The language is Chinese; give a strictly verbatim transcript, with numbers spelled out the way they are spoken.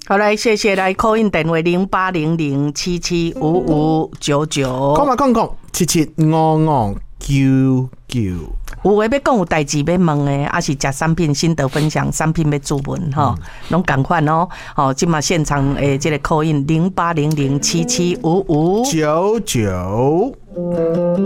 好，来谢谢来 call in 电话零八零零七七五五九九， 讲嘛讲讲七七五五九九。 有话要讲有代志要问的，还是食产品心得分享，产品要注文吼，拢共款哦。吼，今嘛现场诶，这个 call in 零八零零七七五五九九。